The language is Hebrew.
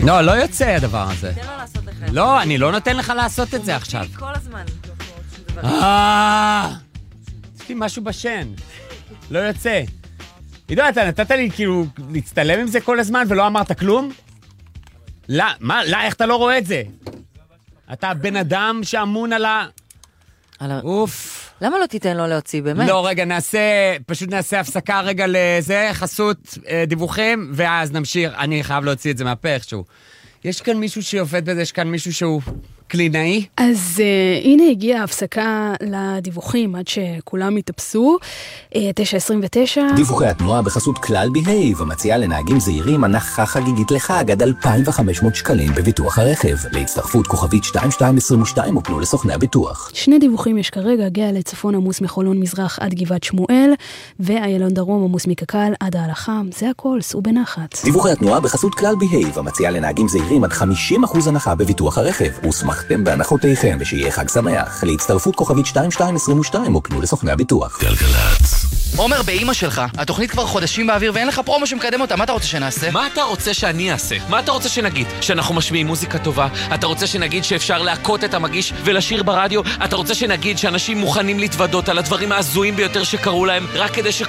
לא, לא יוצא הדבר הזה. תן לו לעשות לך. לא, אני לא נותן לך לעשות את זה עכשיו. כל הזמן. יש לי משהו בשן. לא יוצא. עידו, אתה נתת לי כאילו להצטלם עם זה כל הזמן ולא אמרת כלום? לא, מה? לא, איך אתה לא רואה את זה? אתה בן אדם שאמון על ה... אוף. למה לא תיתן לו להוציא, באמת? לא, רגע, פשוט נעשה הפסקה רגע לזה, חסות, דיווחים, ואז נמשיך. אני חייב להוציא את זה מהפה איכשהו. יש כאן מישהו שעובד בזה, יש כאן מישהו שהוא קלינאי? אז הנה הגיעה ההפסקה לדיווחים עד שכולם יתאפסו. 9:29. דיווחי התנועה בחסות כלל בהייב, המציעה לנהגים זהירים הנחה חגיגית לחג עד 2,500 שקלים בביטוח הרכב. להצטרפות כוכבית 2222 ופנו לסוכני הביטוח. 2 דיווחים יש כרגע, גאה לצפון עמוס מחולון מזרח עד גבעת שמואל, ואיילון דרום עמוס מקקל עד ההלחם. זה הכל, סעו בנחת. דיווחי התנועה בחסות כלל בהייב, המציעה לנהגים זהירים עד 50% הנחה בביטוח הרכב. ושמחתם בהנחותיכם ושיהיה חג שמח. להצטרפות כוכבית 2222 ופנו לסוכני הביטוח. גלגלצ. עומר, באמא שלך, התוכנית כבר חודשים באוויר ואין לך פרומו שמקדם אותה, מה אתה רוצה שנעשה? מה אתה רוצה שאני אעשה? מה אתה רוצה שנגיד? שאנחנו משמיעים מוזיקה טובה? אתה רוצה שנגיד שאפשר להקות את המגיש ולשיר ברדיו? אתה רוצה שנגיד שאנשים מוכנים להתוודות על הדברים העזויים ביותר שקרו להם רק כדי